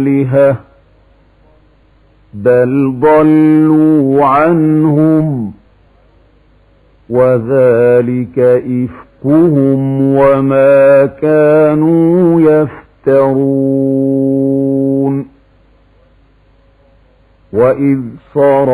آلهة بل ضلوا عنهم وذلك إفكهم وما كانوا يفترون وإذ صرفنا